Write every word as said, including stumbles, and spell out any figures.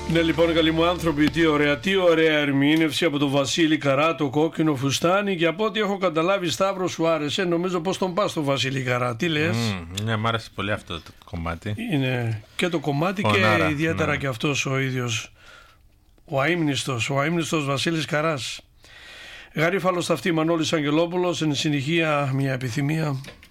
Ναι, λοιπόν, καλοί μου άνθρωποι, τι ωραία, τι ωραία ερμήνευση από τον Βασίλη Καρά, το κόκκινο φουστάνι. Και από ό,τι έχω καταλάβει, Σταύρο, σου άρεσε. Νομίζω πως τον πας τον Βασίλη Καρά. Τι λες? Mm, ναι, μου άρεσε πολύ αυτό το κομμάτι. Είναι και το κομμάτι Φωνάρα, και ιδιαίτερα ναι. και αυτός ο ίδιος. Ο αείμνηστος, ο αείμνηστος Βασίλης Καράς. Γαρίφαλος Σταυτή Μανώλης Αγγελόπουλος, εν συνεχεία μια επιθυμία.